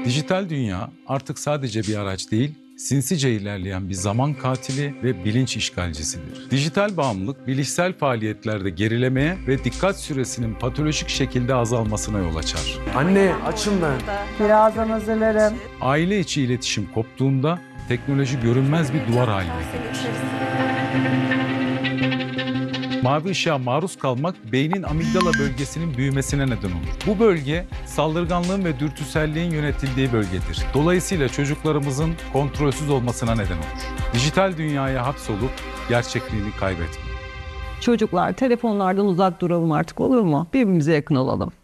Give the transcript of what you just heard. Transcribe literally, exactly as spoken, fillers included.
Dijital dünya artık sadece bir araç değil, sinsice ilerleyen bir zaman katili ve bilinç işgalcisidir. Dijital bağımlılık, bilişsel faaliyetlerde gerilemeye ve dikkat süresinin patolojik şekilde azalmasına yol açar. Anne açım ben. Birazdan hazırlarım. Aile içi iletişim koptuğunda teknoloji görünmez bir duvar haline gelir. Mavi ışığa maruz kalmak beynin amigdala bölgesinin büyümesine neden olur. Bu bölge saldırganlığın ve dürtüselliğin yönetildiği bölgedir. Dolayısıyla çocuklarımızın kontrolsüz olmasına neden olur. Dijital dünyaya hapsolup gerçekliğini kaybetmeyin. Çocuklar telefonlardan uzak duralım artık, olur mu? Birbirimize yakın olalım.